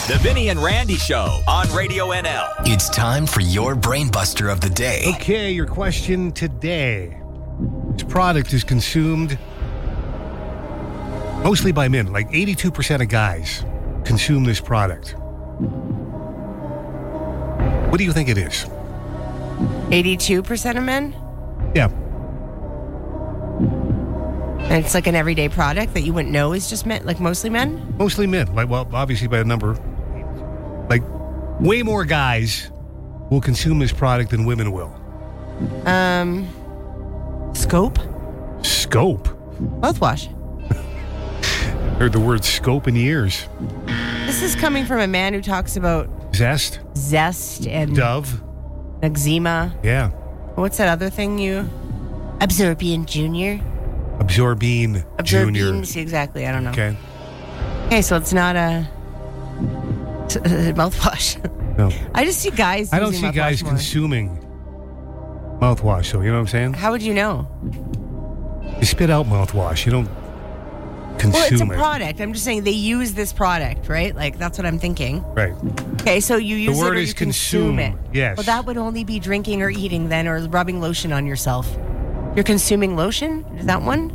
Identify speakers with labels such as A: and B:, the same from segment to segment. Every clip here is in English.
A: The Vinny and Randy Show on Radio NL.
B: It's time for your brain buster of the day.
C: Okay, your question today. This product is consumed mostly by men. Like 82% of guys consume this product. What do you think it is?
D: 82% of men?
C: Yeah.
D: And it's like an everyday product that you wouldn't know is just men, like mostly men?
C: Mostly men. Like, well, obviously by a number. Like, way more guys will consume this product than women will.
D: Scope?
C: Scope?
D: Mouthwash.
C: Heard the word scope in years.
D: This is coming from a man who talks about
C: Zest?
D: zest and
C: Dove?
D: eczema.
C: Yeah.
D: What's that other thing you... Absorbine Junior?
C: Absorbine Junior.
D: Absorbine, exactly. I don't know.
C: Okay.
D: Okay, so it's not a mouthwash.
C: No.
D: I just see guys
C: I don't
D: using
C: see guys
D: mouthwash more.
C: consuming mouthwash, so you know what I'm saying?
D: How would you know?
C: You spit out mouthwash. You don't consume
D: Well, it's a
C: it.
D: product. I'm just saying they use this product, right? Like, that's what I'm thinking.
C: Right.
D: Okay, so you use
C: word
D: it or
C: is
D: you consume it.
C: yes.
D: Well, that would only be drinking or eating then, or rubbing lotion on yourself. You're consuming lotion? Is that one?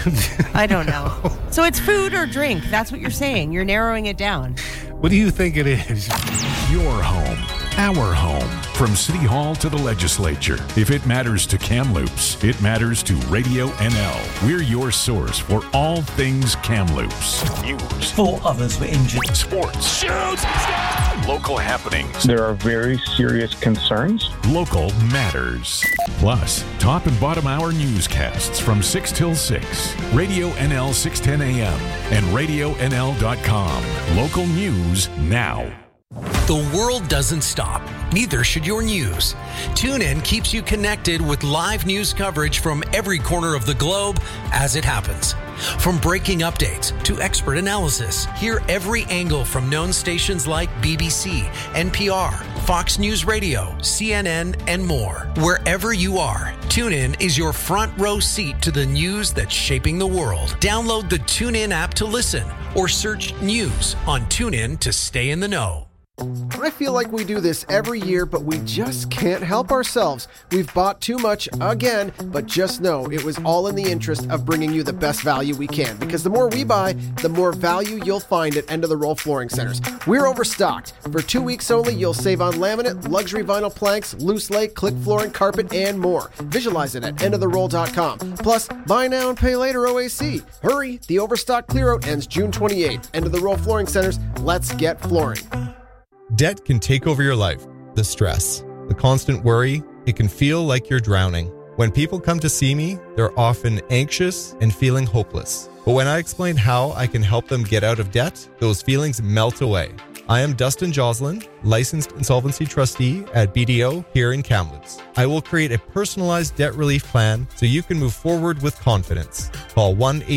D: I don't know. So it's food or drink. That's what you're saying. You're narrowing it down.
C: What do you think it is?
E: Your home, our home. From City Hall to the legislature. If it matters to Kamloops, it matters to Radio NL. We're your source for all things Kamloops. News.
F: 4 others were injured.
E: Sports. Shoots! Local happenings.
G: There are very serious concerns.
E: Local matters. Plus, top and bottom hour newscasts from 6 till 6. Radio NL 610 AM and RadioNL.com. Local news now.
B: The world doesn't stop. Neither should your news. TuneIn keeps you connected with live news coverage from every corner of the globe as it happens. From breaking updates to expert analysis, hear every angle from known stations like BBC, NPR, Fox News Radio, CNN, and more. Wherever you are, TuneIn is your front row seat to the news that's shaping the world. Download the TuneIn app to listen or search news on TuneIn to stay in the know.
H: I feel like we do this every year, but we just can't help ourselves. We've bought too much again, but just know it was all in the interest of bringing you the best value we can, because the more we buy, the more value you'll find at End of the Roll Flooring Centers. We're overstocked. For 2 weeks only, you'll save on laminate, luxury vinyl planks, loose lay, click flooring, carpet, and more. Visualize it at endoftheroll.com. Plus, buy now and pay later OAC. Hurry, the overstock clear-out ends June 28th. End of the Roll Flooring Centers, let's get flooring.
I: Debt can take over your life. The stress, the constant worry, it can feel like you're drowning. When people come to see me, they're often anxious and feeling hopeless. But when I explain how I can help them get out of debt, those feelings melt away. I am Dustin Joslin, licensed insolvency trustee at BDO here in Kamloops. I will create a personalized debt relief plan so you can move forward with confidence. Call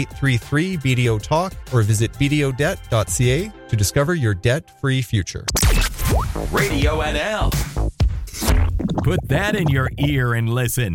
I: 1-833-BDO-TALK or visit bdodebt.ca to discover your debt-free future.
A: Radio NL. Put that in your ear and listen.